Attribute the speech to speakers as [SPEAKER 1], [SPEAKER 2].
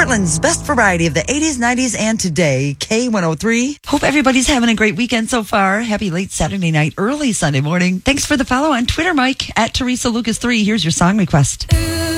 [SPEAKER 1] Portland's best variety of the 80s, 90s, and today, K103. Hope everybody's having a great weekend so far. Happy late Saturday night, early Sunday morning. Thanks for the follow on Twitter, Mike, at Teresa Lucas 3. Here's your song request.